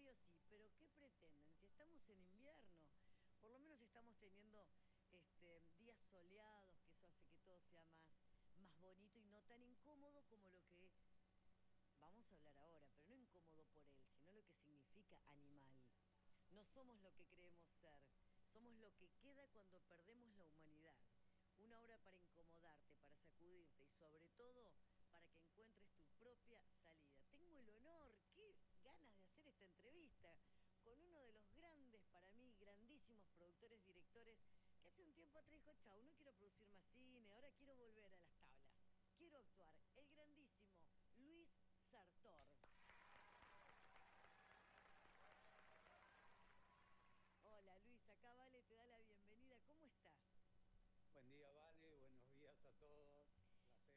frío sí, pero ¿qué pretenden? Si estamos en invierno, por lo menos estamos teniendo días soleados, que eso hace que todo sea más bonito y no tan incómodo como lo que vamos a hablar ahora, pero no incómodo por él, sino lo que significa animal. No somos lo que creemos ser, somos lo que queda cuando perdemos la humanidad. Una hora para incomodarte, para sacudirte y sobre todo para que encuentres tu propia salida. Tengo el honor, qué ganas de hacer esta entrevista con uno de los grandes, para mí, grandísimos productores, directores, que hace un tiempo atrás dijo, chau, no quiero producir más cine, ahora